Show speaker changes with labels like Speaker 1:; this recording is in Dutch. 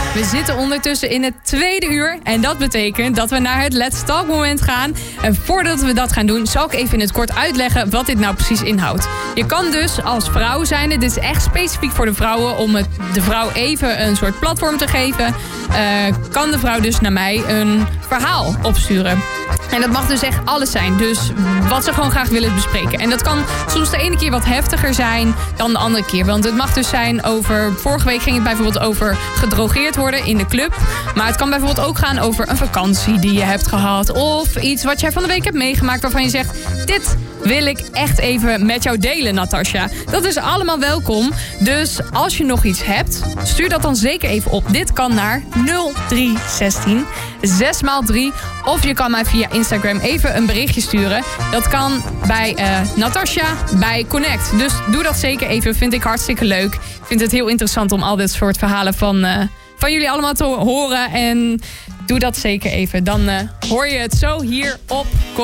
Speaker 1: We zitten ondertussen in het 2e uur. En dat betekent dat we naar het Let's Talk moment gaan. En voordat we dat gaan doen, zal ik even in het kort uitleggen wat dit nou precies inhoudt. Je kan dus als vrouw zijn, dit is echt specifiek voor de vrouwen, om de vrouw even een soort platform te geven. Kan de vrouw dus naar mij een verhaal opsturen. En dat mag dus echt alles zijn. Dus wat ze gewoon graag willen bespreken. En dat kan soms de ene keer wat heftiger zijn dan de andere keer. Want het mag dus zijn over... Vorige week ging het bijvoorbeeld over gedrogeerd worden in de club. Maar het kan bijvoorbeeld ook gaan over een vakantie die je hebt gehad. Of iets wat jij van de week hebt meegemaakt waarvan je zegt... Dit wil ik echt even met jou delen, Natasja. Dat is allemaal welkom. Dus als je nog iets hebt, stuur dat dan zeker even op. Dit kan naar 0316 6x3. Of je kan mij via Instagram even een berichtje sturen. Dat kan bij Natasja bij Connect. Dus doe dat zeker even. Vind ik hartstikke leuk. Ik vind het heel interessant om al dit soort verhalen van jullie allemaal te horen. En doe dat zeker even. Dan hoor je het zo hier op